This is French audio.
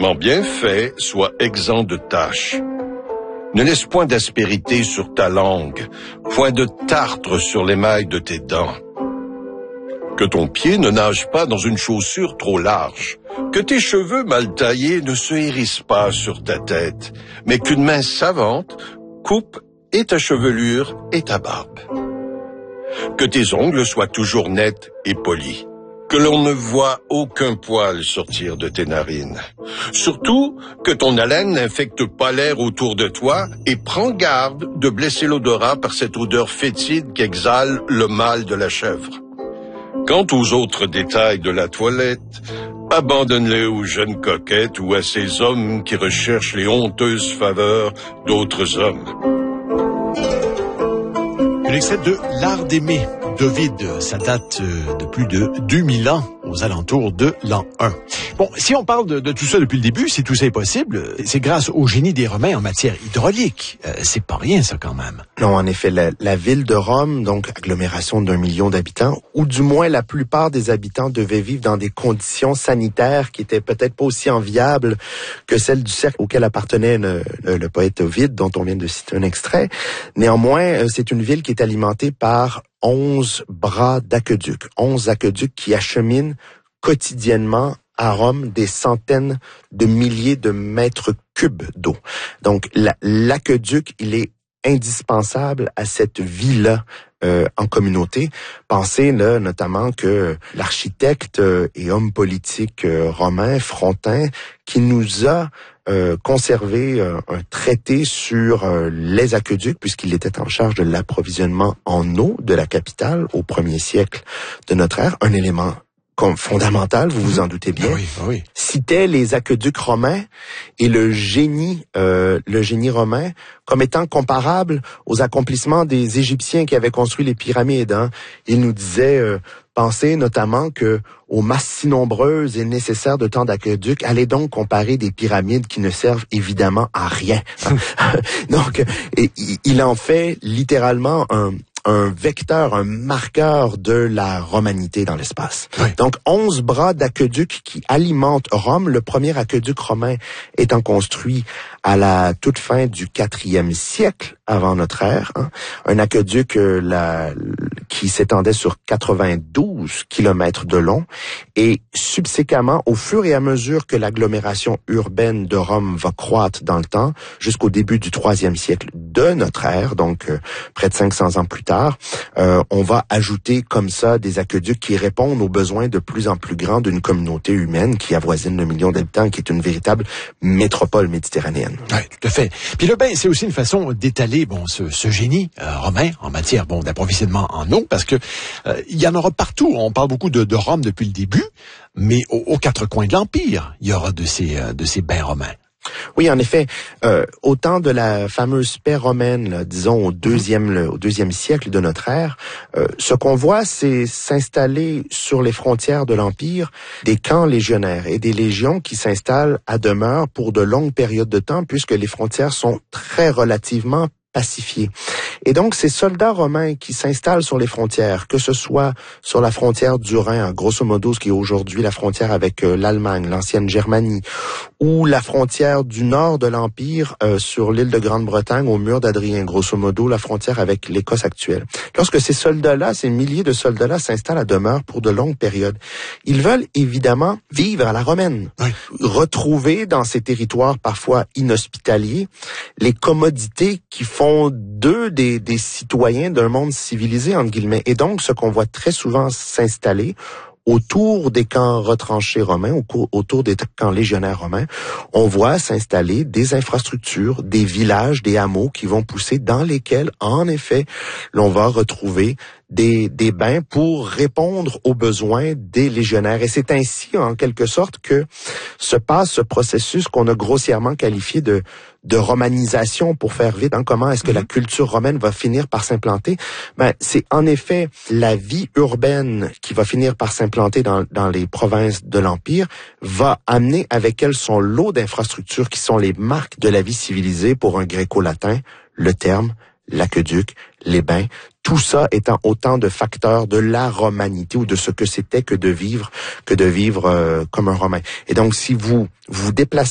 parfaitement bien fait soit exempt de taches. Ne laisse point d'aspérité sur ta langue, point de tartre sur l'émail de tes dents. Que ton pied ne nage pas dans une chaussure trop large, que tes cheveux mal taillés ne se hérissent pas sur ta tête, mais qu'une main savante coupe et ta chevelure et ta barbe. Que tes ongles soient toujours nets et polis, que l'on ne voit aucun poil sortir de tes narines. Surtout, que ton haleine n'infecte pas l'air autour de toi et prends garde de blesser l'odorat par cette odeur fétide qu'exhale le mâle de la chèvre. Quant aux autres détails de la toilette, abandonne-les aux jeunes coquettes ou à ces hommes qui recherchent les honteuses faveurs d'autres hommes. Un extrait de L'Art d'aimer d'Ovide. Ça date de plus de 2000 ans, aux alentours de l'an 1. Bon, si on parle de tout ça depuis le début, si tout ça est possible, c'est grâce au génie des Romains en matière hydraulique. C'est pas rien, ça, quand même. Non, en effet, la ville de Rome, donc agglomération d'1 million d'habitants, ou du moins la plupart des habitants devaient vivre dans des conditions sanitaires qui étaient peut-être pas aussi enviables que celles du cercle auquel appartenait le poète Ovide, dont on vient de citer un extrait. Néanmoins, c'est une ville qui est alimentée par 11 bras d'aqueduc, 11 aqueducs qui acheminent quotidiennement à Rome des centaines de milliers de mètres cubes d'eau. Donc, l'aqueduc, il est indispensable à cette vie-là en communauté. Pensez là notamment que l'architecte et homme politique romain Frontin, qui nous a conservé un traité sur les aqueducs, puisqu'il était en charge de l'approvisionnement en eau de la capitale au 1er siècle de notre ère, un élément comme fondamental, vous vous en doutez bien, oui. citait les aqueducs romains et le génie romain comme étant comparable aux accomplissements des Égyptiens qui avaient construit les pyramides. Hein. Il nous disait, pensez notamment que aux masses si nombreuses et nécessaires de tant d'aqueducs, allez donc comparer des pyramides qui ne servent évidemment à rien. Donc, il en fait littéralement un vecteur, un marqueur de la romanité dans l'espace. Oui. Donc, 11 bras d'aqueduc qui alimentent Rome. Le premier aqueduc romain étant construit à la toute fin du 4e siècle avant notre ère. Hein. Un aqueduc qui s'étendait sur 92 kilomètres de long. Et subséquemment, au fur et à mesure que l'agglomération urbaine de Rome va croître dans le temps, jusqu'au début du 3e siècle de notre ère, donc près de 500 ans plus tard, on va ajouter comme ça des aqueducs qui répondent aux besoins de plus en plus grands d'une communauté humaine qui avoisine le million d'habitants, qui est une véritable métropole méditerranéenne. Oui, tout à fait. Puis là, c'est aussi une façon d'étaler ce génie romain en matière d'approvisionnement en eau, parce que il y en aura partout. On parle beaucoup de Rome depuis le début, mais aux quatre coins de l'Empire, il y aura de ces bains romains. Oui, en effet, au temps de la fameuse paix romaine, là, disons au deuxième siècle de notre ère, ce qu'on voit, c'est s'installer sur les frontières de l'Empire des camps légionnaires et des légions qui s'installent à demeure pour de longues périodes de temps, puisque les frontières sont très relativement pacifiées. Et donc, ces soldats romains qui s'installent sur les frontières, que ce soit sur la frontière du Rhin, grosso modo, ce qui est aujourd'hui la frontière avec l'Allemagne, l'ancienne Germanie, ou la frontière du nord de l'Empire sur l'île de Grande-Bretagne, au mur d'Adrien, grosso modo, la frontière avec l'Écosse actuelle. Lorsque ces soldats-là, ces milliers de soldats-là s'installent à demeure pour de longues périodes, ils veulent évidemment vivre à la romaine, retrouver dans ces territoires parfois inhospitaliers les commodités qui font d'eux des citoyens d'un monde civilisé, entre guillemets. Et donc, ce qu'on voit très souvent s'installer autour des camps retranchés romains, autour des camps légionnaires romains, on voit s'installer des infrastructures, des villages, des hameaux qui vont pousser, dans lesquels, en effet, l'on va retrouver des bains pour répondre aux besoins des légionnaires. Et c'est ainsi, en quelque sorte, que se passe ce processus qu'on a grossièrement qualifié de romanisation, pour faire vite. Hein. Comment est-ce que la culture romaine va finir par s'implanter? C'est en effet la vie urbaine qui va finir par s'implanter dans les provinces de l'Empire, va amener avec elle son lot d'infrastructures qui sont les marques de la vie civilisée pour un gréco-latin, le terme, l'aqueduc, les bains, tout ça étant autant de facteurs de la romanité ou de ce que c'était que de vivre comme un Romain. Et donc, si vous vous déplacez